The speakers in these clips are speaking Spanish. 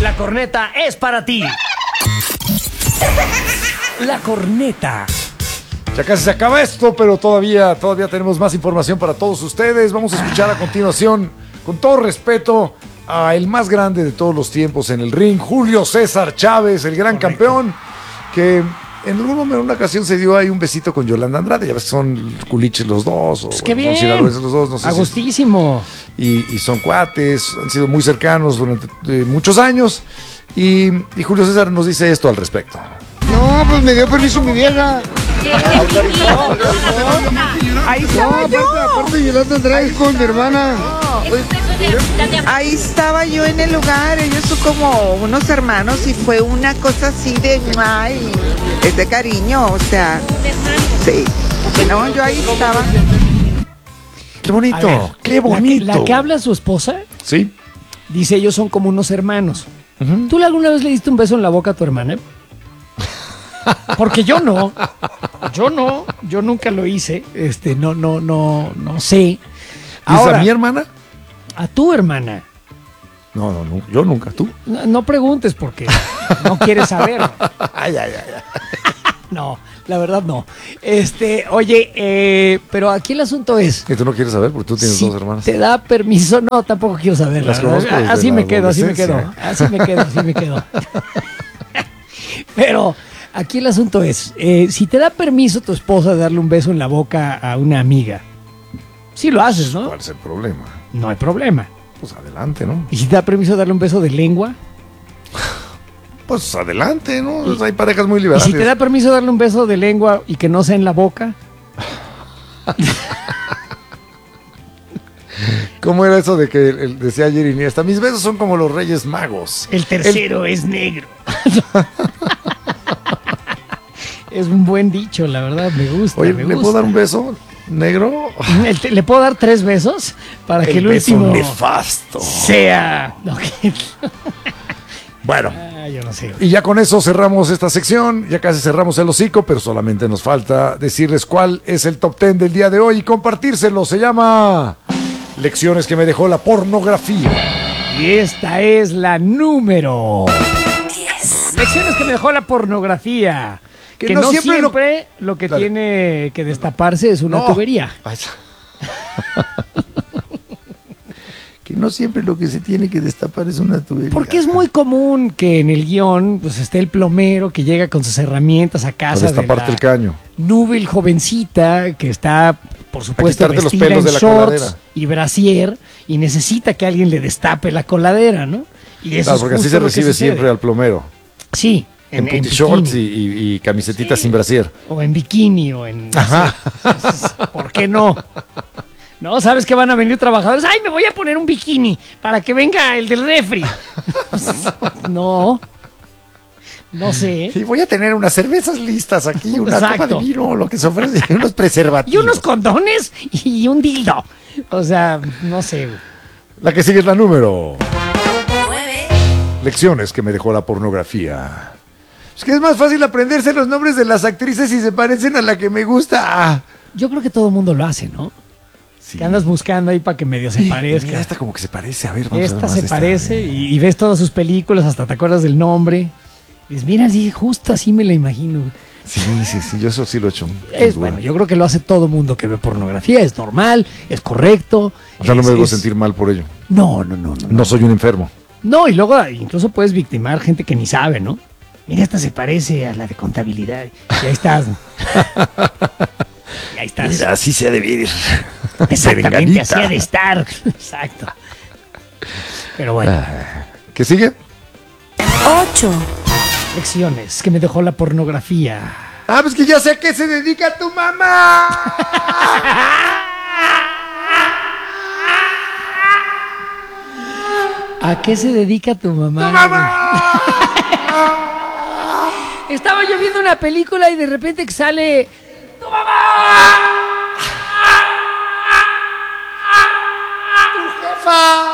La corneta es para ti. La corneta. Ya casi se acaba esto, pero todavía tenemos más información para todos ustedes. Vamos a escuchar a continuación, con todo respeto, a el más grande de todos los tiempos en el ring, Julio César Chávez, el gran campeón, que en algún momento, en una ocasión, se dio ahí un besito con Yolanda Andrade. Ya ves que son culiches los dos. Pues qué bien. Son sinaloenses los dos, no sé. Agustísimo. Y son cuates, han sido muy cercanos durante muchos años. Y Julio César nos dice esto al respecto. No, pues me dio permiso mi vieja. Ahí estaba yo. Aparte Yolanda Andrade es con mi hermana. Ahí estaba yo en el lugar. Ellos son como unos hermanos y fue una cosa así de ay, es de cariño, o sea, sí. No, yo ahí estaba. Qué bonito, Ver, qué bonito. La que habla su esposa, Sí. dice ellos son como unos hermanos. ¿Tú alguna vez le diste un beso en la boca a tu hermana? Porque yo no. Yo nunca lo hice. No sé. ¿Dices Ahora, a mi hermana? a tu hermana. No, yo nunca, ¿tú? No preguntes porque no quieres saber. Ay. No, la verdad no. Oye, pero aquí el asunto es, ¿Y tú no quieres saber porque tú tienes si dos hermanas? te da permiso, no, tampoco quiero saber. Las conozco desde así la me quedo. Así me adolescencia. quedo. Pero aquí el asunto es, si te da permiso tu esposa de darle un beso en la boca a una amiga, sí lo haces, ¿no? ¿Cuál es el problema? No hay problema. Pues adelante, ¿no? ¿Y si te da permiso darle un beso de lengua? Pues adelante, ¿no? Pues hay parejas muy ¿Y liberales. si te da permiso darle un beso de lengua y que no sea en la boca? ¿Cómo era eso de que decía ayer Iniesta? Mis besos son como los Reyes Magos. El tercero es negro. Es un buen dicho, la verdad, me gusta. Oye, me ¿le gusta. puedo dar un beso negro? ¿Le puedo dar 3 besos? Para que el beso último nefasto. sea... No, Bueno, yo no sé. y ya con eso cerramos esta sección. Ya casi cerramos el hocico, pero solamente nos falta decirles cuál es el top 10 del día de hoy y compartírselo. Se llama Lecciones que me dejó la pornografía. Y esta es la número 10. Lecciones que me dejó la pornografía. Que no siempre lo que Dale. tiene que destaparse es una No. tubería. Ay. Que no siempre lo que se tiene que destapar es una tubería. Porque es muy común que en el guión pues esté el plomero que llega con sus herramientas a Para casa de destaparte el la caño. núbil jovencita que está, por supuesto, quitarte los vestida pelos en de la shorts coladera. y brasier y necesita que alguien le destape la coladera, ¿no? Y eso Claro, es porque así justo se lo que recibe sucede. siempre al plomero. Sí, En bikini. shorts y camisetita sin brasier. O en bikini o en... Ajá. ¿Por qué no? No, sabes que van a venir trabajadores. ¡Ay, me voy a poner un bikini para que venga el del refri! No. No sé. Y voy a tener unas cervezas listas aquí, una Exacto. copa de vino, lo que se ofrece, y unos preservativos. Y unos condones y un dildo. O sea, no sé. La que sigue es la número 9. Lecciones que me dejó la pornografía. Es que es más fácil aprenderse los nombres de las actrices si se parecen a la que me gusta. Yo creo que todo el mundo lo hace, ¿no? Sí. Que andas buscando ahí para que medio se parezca. Mira, esta como que se parece. A ver, vamos a Esta ver más se de esta. parece y ves todas sus películas, hasta te acuerdas del nombre. Y dices, mira, sí, justo así me la imagino. Sí, yo eso sí lo he hecho. Es bueno, yo creo que lo hace todo mundo que ve pornografía, es normal, es correcto. O sea, no me es- debo es- sentir mal por ello. No. No soy un enfermo. No, y luego incluso puedes victimar gente que ni sabe, ¿no? Mira, esta se parece a la de contabilidad. Y ahí estás. Y ahí estás. Mira, así se ha de vivir. Exactamente, así ha de estar. Exacto. Pero bueno, ¿Qué sigue? 8, lecciones que me dejó la pornografía. Ah, pues que ya sé a qué se dedica tu mamá. ¿A qué se dedica tu mamá? Estaba yo viendo una película y de repente que sale ¡tu mamá! ¡Tu jefa!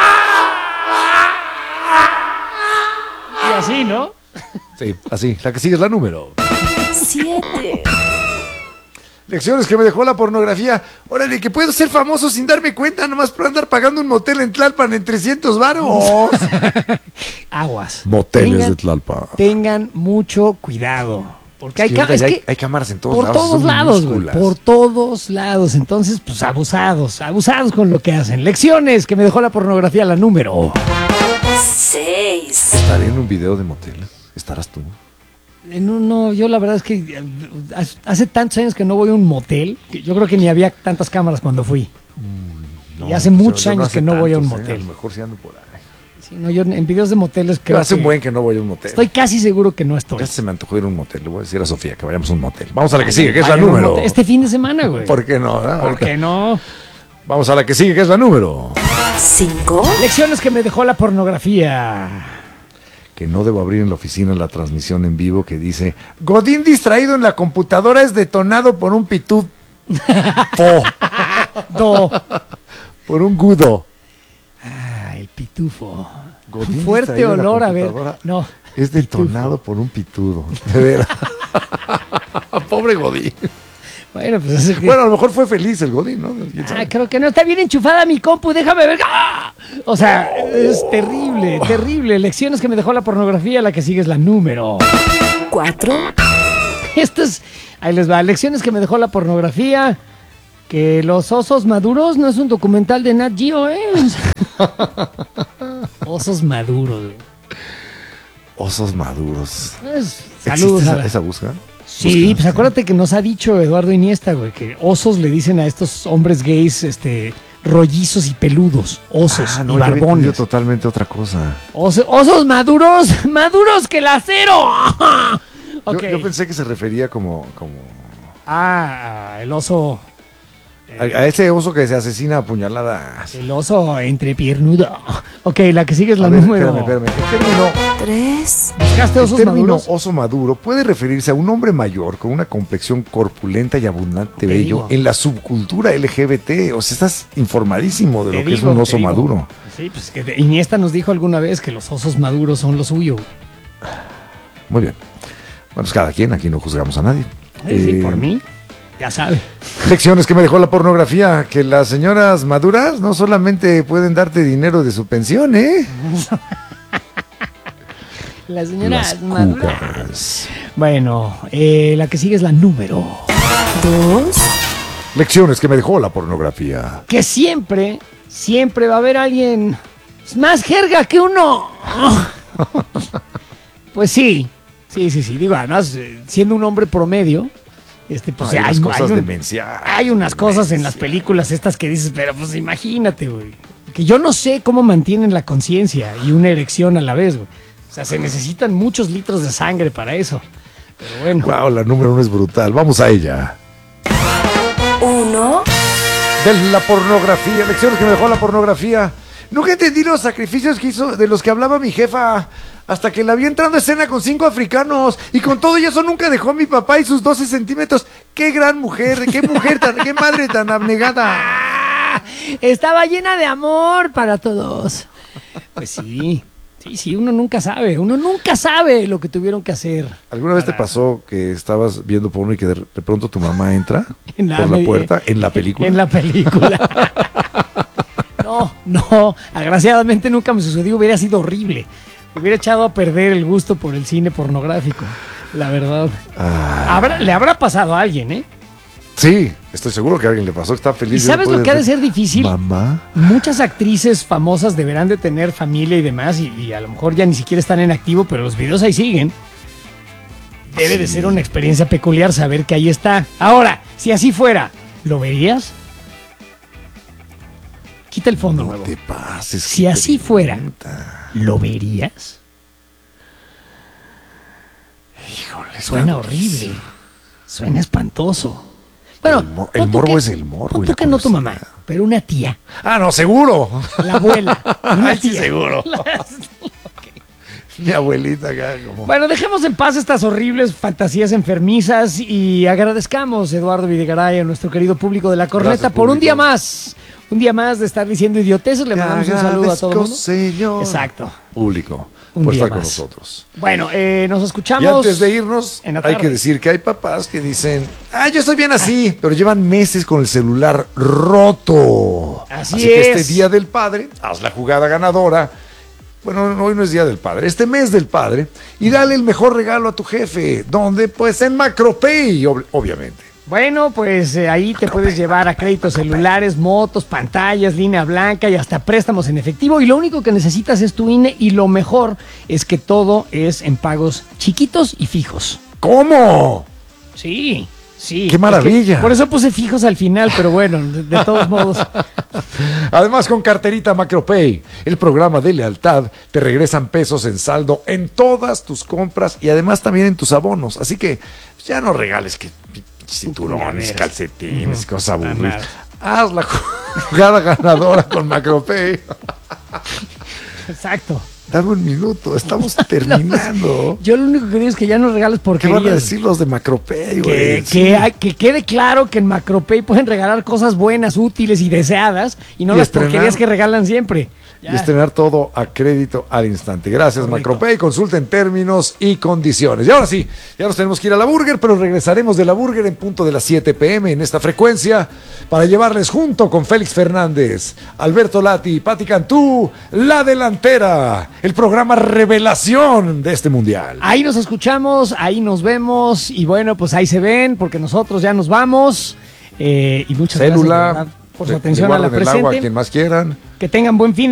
Y así, ¿no? Sí, así. La que sigue es la número 7, Lecciones que me dejó la pornografía. Órale, que puedo ser famoso sin darme cuenta, nomás por andar pagando un motel en Tlalpan en 300 varos. Aguas. Moteles de Tlalpan. Tengan mucho cuidado. Porque hay cámaras en todos por lados. todos lados, güey. Por todos lados. Entonces, pues abusados con lo que hacen. Lecciones que me dejó la pornografía, la número 6. Estaré en un video de motel. ¿Estarás tú? No, yo la verdad es que hace tantos años que no voy a un motel, que yo creo que ni había tantas cámaras cuando fui. Y hace muchos años que no voy a un motel. A lo mejor sí ando por ahí. Sí, no, yo en videos de moteles creo hace que un buen que no voy a un motel. estoy casi seguro que no estoy. Ya se me antojó ir a un motel. Le voy a decir a Sofía que vayamos a un motel. Vamos a la que sigue, que es la Vayan a un número. motel este fin de semana, güey. ¿Por qué no? ¿Por qué no? Vamos a la que sigue, que es la número. 5. Lecciones que me dejó la pornografía. Que no debo abrir en la oficina la transmisión en vivo que dice: Godín distraído en la computadora es detonado por un pitufo. Por un gudo. El pitufo. Godín Fuerte distraído en la olor a ver. computadora No. Es detonado por un pitudo. De veras. Pobre Godín. Bueno, pues es que... Bueno, a lo mejor fue feliz el Godín, ¿no? ¿Quién sabe? creo que no está bien enchufada mi compu, déjame ver. ¡Ah! O sea, es terrible, terrible. Lecciones que me dejó la pornografía, la que sigue es la número 4. Esto es, ahí les va, lecciones que me dejó la pornografía. Que los osos maduros no es un documental de Nat Geo, ¿eh? Osos maduros, güey. Osos maduros. Pues, saludos ¿Existe a la... esa búsqueda? Sí, pues acuérdate que nos ha dicho Eduardo Iniesta, güey, que osos le dicen a estos hombres gays, rollizos y peludos, osos y Yo había entendido barbones. totalmente otra cosa. Osos maduros, maduros que el acero. Ok. Yo pensé que se refería como El oso. a ese oso que se asesina a puñaladas. El oso entrepiernudo. Ok, la que sigue es la A ver, número. espérame. El término 3. ¿Buscaste osos término maduros? oso maduro puede referirse a un hombre mayor con una complexión corpulenta y abundante Te vello digo. en la subcultura LGBT. O sea, estás informadísimo de Te lo que es digo, un te oso digo. maduro. Sí, pues que Iniesta nos dijo alguna vez que los osos maduros son lo suyo. Muy bien. Bueno, pues cada quien, aquí no juzgamos a nadie. Sí, por mí, ya sabe. Lecciones que me dejó la pornografía, que las señoras maduras no solamente pueden darte dinero de su pensión, Las señoras Las maduras. cucas. Bueno, la que sigue es la número 2. Lecciones que me dejó la pornografía. que siempre va a haber alguien más jerga que uno. Pues sí. Digo, además, siendo un hombre promedio, pues Hay unas cosas hay demenciales. hay unas cosas en las películas estas que dices, pero pues imagínate, güey. Que yo no sé cómo mantienen la conciencia y una erección a la vez, güey. O sea, se necesitan muchos litros de sangre para eso. Pero bueno. Wow, la número 1 es brutal. Vamos a ella. 1. De la pornografía, lecciones que me dejó la pornografía. Nunca entendí los sacrificios que hizo de los que hablaba mi jefa. Hasta que la vi entrando a escena con 5 africanos. Y con todo eso nunca dejó a mi papá y sus 12 centímetros. ¡Qué gran mujer! ¡Qué mujer tan, qué madre tan abnegada! Estaba llena de amor para todos. Pues sí, uno nunca sabe lo que tuvieron que hacer. ¿Alguna vez te pasó que estabas viendo porno y que de pronto tu mamá entra En por la puerta en la película? En la película. No, agraciadamente nunca me sucedió, hubiera sido horrible. Me hubiera echado a perder el gusto por el cine pornográfico, la verdad. Le habrá pasado a alguien, ¿eh? Sí, estoy seguro que a alguien le pasó, está feliz. ¿Y sabes lo que ha de ser difícil? Mamá. Muchas actrices famosas deberán de tener familia y demás, y a lo mejor ya ni siquiera están en activo, pero los videos ahí siguen. Debe de ser una experiencia peculiar saber que ahí está. Ahora, si así fuera, ¿lo verías? Quita el fondo, No nuevo. te pases. Si qué así fuera, pregunta. ¿lo verías? Híjole, Suena horrible. Suena espantoso. Bueno, el pon tú morbo que- es el morbo pon y tú la que no tu mamá, curiosidad. pero una tía, Ah, no, seguro. la abuela, una Ay, sí, tía. seguro. Mi abuelita acá como... Bueno, dejemos en paz estas horribles fantasías enfermizas y agradezcamos, Eduardo Videgaray, a nuestro querido público de La Corneta Gracias, por un público. día más. un día más de estar diciendo idioteces. Le mandamos un saludo a todo el mundo. Señor. Exacto. Público, Un por día estar con más. nosotros. Bueno, nos escuchamos. Y antes de irnos, en la hay tarde. que decir que hay papás que dicen, yo estoy bien así, pero llevan meses con el celular roto. Así que es. este Día del Padre, haz la jugada ganadora. Bueno, hoy no es Día del Padre, este mes del Padre, y dale el mejor regalo a tu jefe. ¿Dónde? Pues en Macropay, obviamente. Bueno, pues ahí te puedes llevar a créditos celulares, motos, pantallas, línea blanca y hasta préstamos en efectivo. Y lo único que necesitas es tu INE y lo mejor es que todo es en pagos chiquitos y fijos. ¿Cómo? Sí, sí. ¡Qué maravilla! Es que por eso puse fijos al final, pero bueno, de todos modos. Además, con carterita Macropay, el programa de lealtad, te regresan pesos en saldo en todas tus compras y además también en tus abonos. Así que ya no regales que cinturones, calcetines, cosas aburridas. Haz la jugada ganadora con Macropay. Exacto. Dame un minuto, estamos terminando. Yo lo único que digo es que ya no regales ¿Qué porquerías. van a decir los de Macropay, güey? Que quede claro que en Macropay pueden regalar cosas buenas, útiles y deseadas y no Y las estrenar. porquerías que regalan siempre. Ya. Y estrenar todo a crédito al instante. Gracias, Correcto. Macropay. Consulten términos y condiciones. Y ahora sí, ya nos tenemos que ir a la Burger, pero regresaremos de la Burger en punto de las 7 p.m. en esta frecuencia para llevarles junto con Félix Fernández, Alberto Lati, Pati Cantú, La Delantera, el programa revelación de este mundial. Ahí nos escuchamos, ahí nos vemos y bueno, pues ahí se ven porque nosotros ya nos vamos. Y muchas gracias de Célula, verdad, por su atención a la guarden el agua a presente. quien más quieran. Que tengan buen fin.